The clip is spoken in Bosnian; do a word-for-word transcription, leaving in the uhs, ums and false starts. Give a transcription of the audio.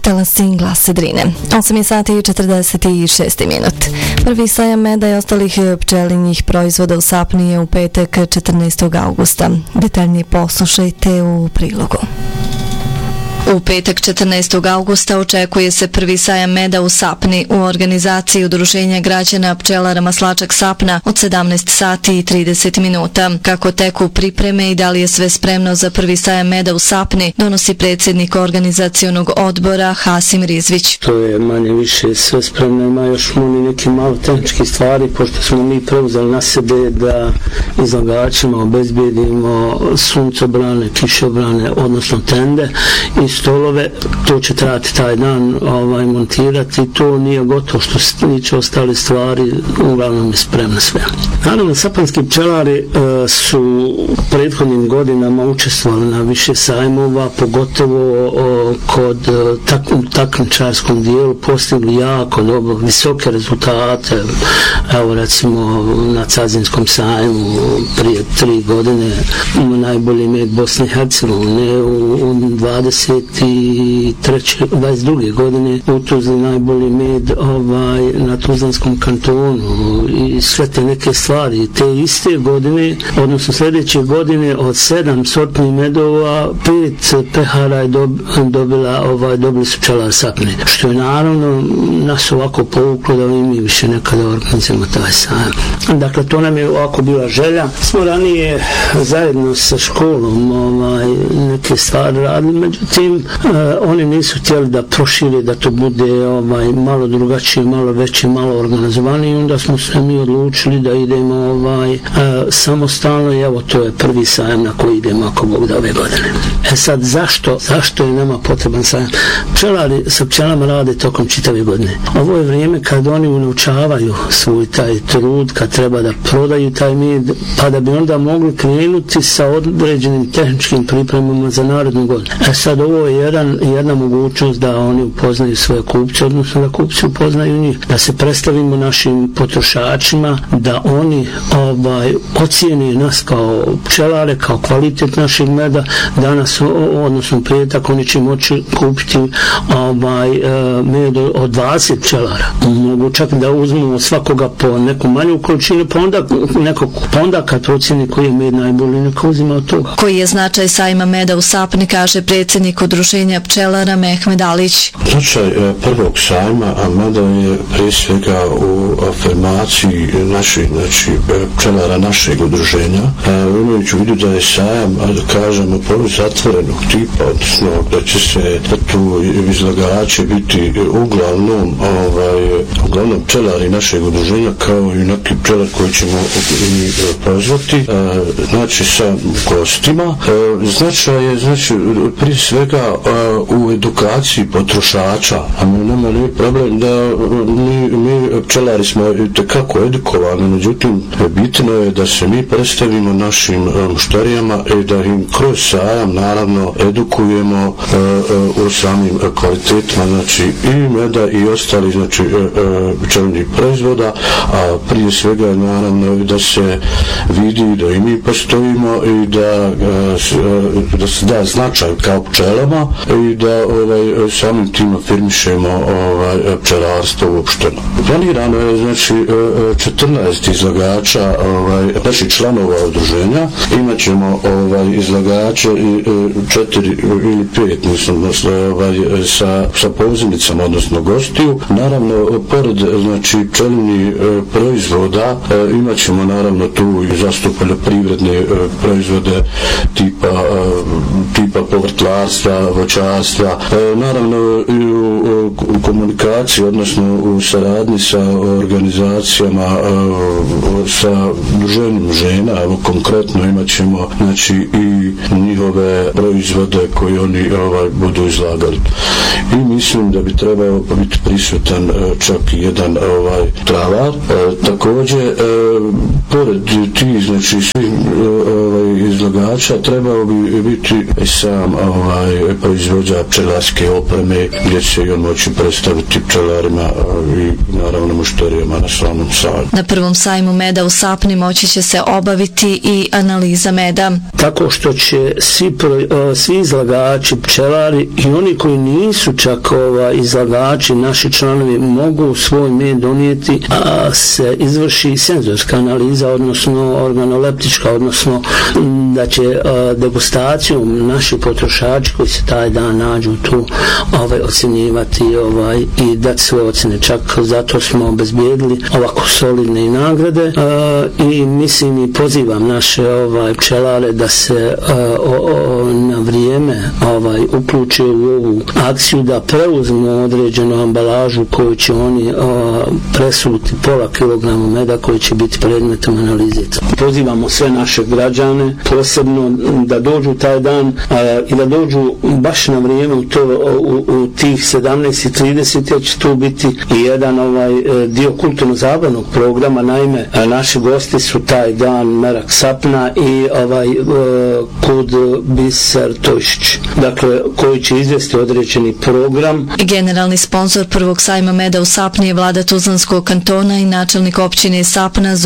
Talasin glas Drine. osam je sati i četrdeset šest minut. Prvi sajam meda i ostalih pčelinjih proizvoda u Sapni je u petak četrnaestog augusta. Detaljnije poslušajte u prilogu. U petak četrnaestog augusta očekuje se prvi sajam meda u Sapni u organizaciji Udruženja građana pčelara Maslačak Sapna od sedamnaest sati i trideset minuta. Kako teku pripreme i da li je sve spremno za prvi sajam meda u Sapni, donosi predsjednik organizacionog odbora Hasim Rizvić. To je manje više sve spremno, ima još mu neki malo tehnički stvari, pošto smo mi preuzeli na sebe da izlagačima obezbijedimo suncobrane, kišobrane, odnosno tende i stolove. To će trajati taj dan ovaj, montirati. To nije gotovo što se tiče ostale stvari, uglavnom je spremno sve. Naravno, sapanski pčelari e, su prethodnim godinama učestvovali na više sajmova, pogotovo o, kod tak, takmičarskom dijelu postigli jako dobro, visoke rezultate. Evo recimo na Cazinskom sajmu prije tri godine najbolji med Bosne i Hercegovine, u, u dvadeset treće dvadeset druge godine u Tuzli najbolji med ovaj, na Tuzlanskom kantonu i sve te neke stvari. Te iste godine, odnosno sljedeće godine od sedam sortnih medova, pet pehara je dob, dobila, ovaj, dobili su pčelar Sapne. Što je naravno nas ovako povuklo da mi više nekada organizujemo taj sajam. Dakle, to nam je ovako bila želja. Smo ranije zajedno sa školom ovaj, neke stvari radili, međutim Uh, oni nisu htjeli da prošire, da to bude ovaj, malo drugačije, malo veće, malo organizovanje i onda smo se mi odlučili da idemo ovaj, uh, samostalno i evo to je prvi sajam na koji idemo ako Bog da ove godine. E sad zašto? Zašto je nama potreban sajam? Pčelari sa pčelama rade tokom čitave godine. Ovo je vrijeme kad oni unaučavaju svoj taj trud, kad treba da prodaju taj med, pa da bi onda mogli krenuti sa određenim tehničkim pripremama za narednu godinu. E sad ovo je jedan, jedna mogućnost da oni upoznaju svoje kupce, odnosno da kupci upoznaju njih, da se predstavimo našim potrošačima, da oni ovaj, ocijeni nas kao pčelare, kao kvalitet našeg meda. Danas, odnosno petak, oni će moći kupiti ovaj, med od dvadeset pčelara. Mogu čak da uzmu svakoga po neku manju količinu, pa onda, nekog, pa onda kad procijeni koji je med najbolji, neka uzima od toga. Koji je značaj sajma meda u Sapni, kaže predsjednik Udruženja pčelara Mehmed Alić. Značaj prvog sajma meda je prije svega u afirmaciji naših, znači pčelara našeg udruženja. Imajući u vidu da je sajam, da kažemo, prvo zatvorenog tipa, odnosno da će se da tu izlagači biti uglavnom ovaj, uglavnom pčelari našeg udruženja kao i neki pčelar koji ćemo i pozvati, znači sa gostima. Značaj je, znači, prije svega u edukaciji potrošača, a mi nema nije problem da mi, mi pčelari smo tekako edukovani, međutim bitno je da se mi predstavimo našim muštarijama i da im kroz sajam naravno edukujemo uh, uh, u samim kvalitetima, znači i meda i ostali, znači pčelinjih proizvoda, a prije svega naravno da se vidi da i mi postojimo i da, uh, da se da značaj kao pčelama i da ovaj, samim tim afirmišemo ovaj, pčelarstvo uopšteno. Planirano je, znači, četrnaest izlagača ovaj, naših članova udruženja. Imaćemo ovaj, izlagače i četiri ili pet, mislim, ovaj, sa, sa pozivnicama, odnosno gostiju. Naravno, pored, znači, pčelinjih proizvoda, imaćemo naravno tu i zastup poljoprivredne proizvode tipa, tipa povrtlarstva, voćarstva, naravno i u, u komunikaciji, odnosno u saradnji sa organizacijama, sa druženjem žena, evo konkretno imat ćemo, znači, i njihove proizvode koje oni ovaj, budu izlagali. I mislim da bi trebao biti prisutan čak i jedan ovaj, travar. E, također, e, pored tih, znači, svih ovaj, izlagača trebao bi biti sam ovaj, proizvođa pčelarske opreme gdje će i on moći predstaviti pčelarima i naravno mušterijama na samom sajmu. Na prvom sajmu meda u Sapni moći će se obaviti i analiza meda. Tako što će svi, svi izlagači, pčelari i oni koji nisu čak ovaj, izlagači, naši članovi mogu svoj med donijeti, a se izvrši senzorska analiza, odnosno organoleptička, odnosno da će a, degustacijom naši potrošači koji se taj dan nađu tu ovaj, ocjenjivati ovaj, i dati svoje ocjene. Čak zato smo obezbijedili ovako solidne nagrade a, i mislim i pozivam naše ovaj, pčelare da se a, o, o, na vrijeme ovaj, uključe u ovu akciju, da preuzmu određenu ambalažu koju će oni a, presuti pola kilograma meda koji će biti predmetom analize. Pozivamo sve naše građane posebno da dođu taj dan a, i da dođu baš na vrijeme u, to, u, u tih sedamnaest i trideset, jer će tu biti i jedan ovaj dio kulturno-zabavnog programa. Naime, naši gosti su taj dan Merak Sapna i ovaj Kud Biser Tojšić, dakle koji će izvesti određeni program. Generalni sponsor prvog sajma meda u Sapni je vlada Tuzlanskog kantona i načelnik općine Sapna